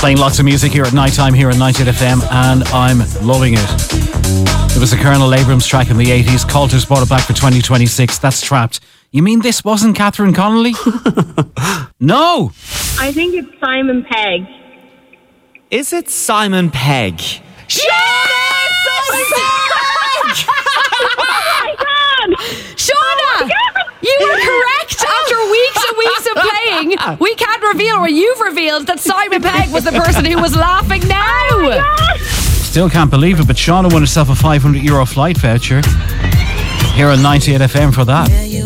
Playing lots of music here at night time here on 98 FM, and I'm loving it. It was a Colonel Abrams track in the 80s. Coulter's brought it back for 2026. That's Trapped. You mean this wasn't Catherine Connolly? No! I think it's Simon Pegg. Is it Simon Pegg? Shut it! Simon Pegg! Oh my God! Shauna! You were correct after weeks and weeks of playing. We can't reveal, or you've revealed, that Simon Pegg was the person who was laughing now. Still can't believe it, but Shauna won herself a €500 flight voucher here on 98 FM for that.